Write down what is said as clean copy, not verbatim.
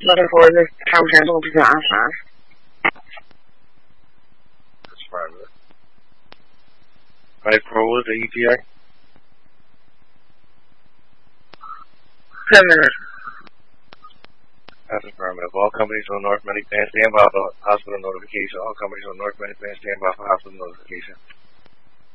Looking forward to Tom Campbell disaster. That's fine with it. 24 was the ETA? 7 minutes. That's affirmative. All companies on North Minipan stand by for hospital notification. All companies on North Minipan stand by for hospital notification.